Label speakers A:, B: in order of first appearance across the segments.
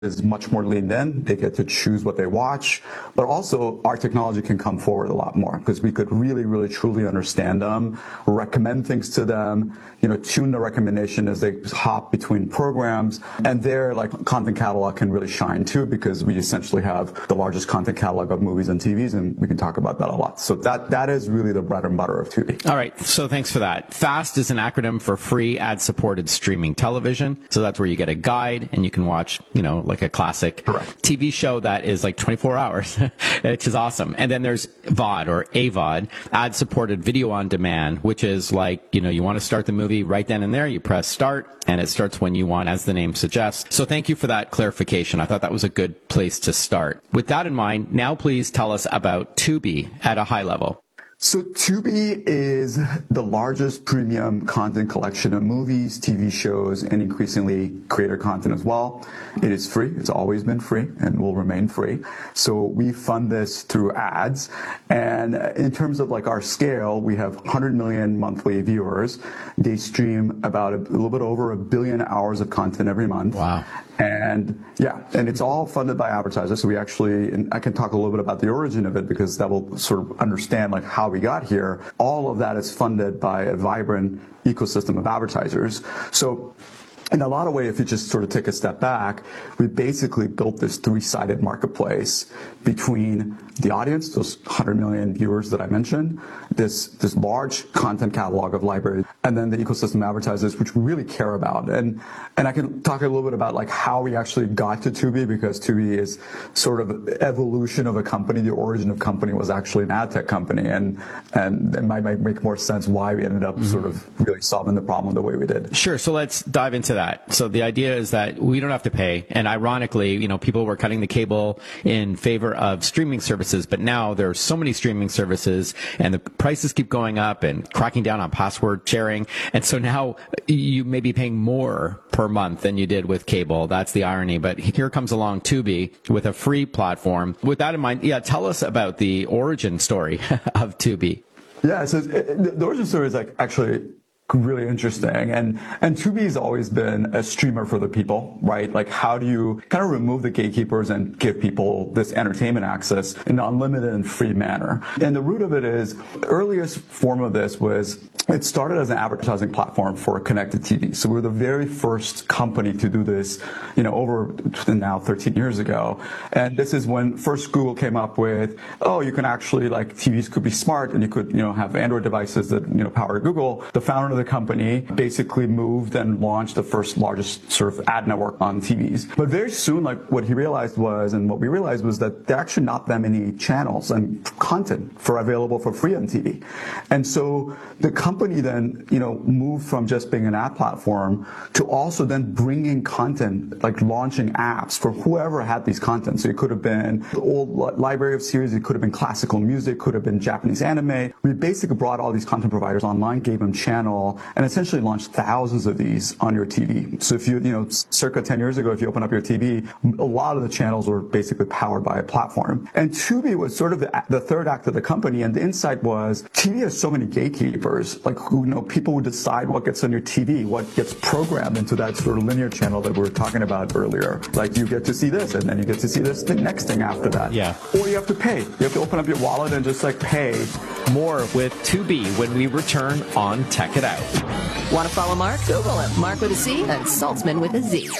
A: is much more leaned in. They get to choose what they watch, but also our technology can come forward a lot more because we could really, really, truly understand them, recommend things to them, tune the recommendation as they hop between programs. And their content catalog can really shine too, because we essentially have the largest content catalog of movies and TVs, and we can talk about that a lot. So that is really the bread and butter of Tubi.
B: All right. So thanks for that. FAST is an acronym for free ad-supported streaming television. So that's where you get a guide and you can watch, like a classic TV show that is like 24 hours, which is awesome. And then there's VOD or AVOD, ad-supported video on demand, which is like, you want to start the movie right then and there, you press start and it starts when you want, as the name suggests. So thank you for that clarification. I thought that was a good place to start. With that in mind, now please tell us about Tubi at a high level.
A: So Tubi is the largest premium content collection of movies, TV shows, and increasingly creator content as well. It is free. It's always been free and will remain free. So we fund this through ads. And in terms of our scale, we have 100 million monthly viewers. They stream about a little bit over 1 billion hours of content every month.
B: Wow.
A: And it's all funded by advertisers. So we actually, and I can talk a little bit about the origin of it because that will sort of understand how we got here. All of that is funded by a vibrant ecosystem of advertisers. So in a lot of ways, if you just sort of take a step back, we basically built this three-sided marketplace between the audience, those 100 million viewers that I mentioned, this large content catalog of libraries, and then the ecosystem advertisers, which we really care about. And I can talk a little bit about how we actually got to Tubi, because Tubi is sort of evolution of a company. The origin of company was actually an ad tech company, and it might make more sense why we ended up sort of really solving the problem the way we did.
B: Sure. So let's dive into that. So the idea is that we don't have to pay. And ironically, people were cutting the cable in favor of streaming services, but now there are so many streaming services and the prices keep going up and cracking down on password sharing. And so now you may be paying more per month than you did with cable. That's the irony. But here comes along Tubi with a free platform. With that in mind, tell us about the origin story of Tubi.
A: Yeah, so the origin story is actually really interesting. And Tubi has always been a streamer for the people, right? How do you kind of remove the gatekeepers and give people this entertainment access in an unlimited and free manner? And the root of it is, the earliest form of this was, it started as an advertising platform for connected TV. So we're the very first company to do this, over now 13 years ago. And this is when first Google came up with, you can actually, TVs could be smart and you could, have Android devices that, power Google. The founder of the company basically moved and launched the first largest sort of ad network on TVs. But very soon, what he realized was, and what we realized was, that there are actually not that many channels and content available for free on TV. And so the company then, moved from just being an ad platform to also then bringing content, launching apps for whoever had these content. So it could have been the old library of series, it could have been classical music, could have been Japanese anime. We basically brought all these content providers online, gave them channel, and essentially launched thousands of these on your TV. So if circa 10 years ago, if you open up your TV, a lot of the channels were basically powered by a platform. And Tubi was sort of the third act of the company, and the insight was, TV has so many gatekeepers, people who decide what gets on your TV, what gets programmed into that sort of linear channel that we were talking about earlier. You get to see this, and then you get to see this the next thing after that.
B: Yeah.
A: Or you have to pay. You have to open up your wallet and just pay.
B: More with Tubi when we return on Tech It Out.
C: Want to follow Mark? Google him. Mark with a C and Saltzman with a Z.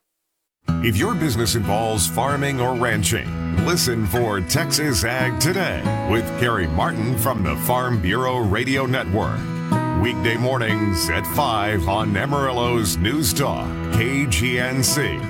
D: If your business involves farming or ranching, listen for Texas Ag Today with Gary Martin from the Farm Bureau Radio Network. Weekday mornings at 5 on Amarillo's News Talk, KGNC.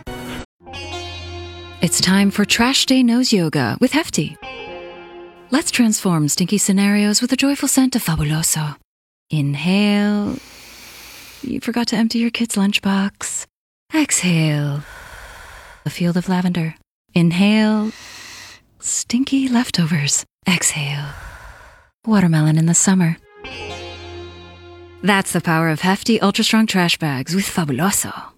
E: It's time for Trash Day Nose Yoga with Hefty. Let's transform stinky scenarios with a joyful scent of Fabuloso. Inhale. You forgot to empty your kid's lunchbox. Exhale. A field of lavender. Inhale. Stinky leftovers. Exhale. Watermelon in the summer. That's the power of Hefty Ultra Strong Trash Bags with Fabuloso.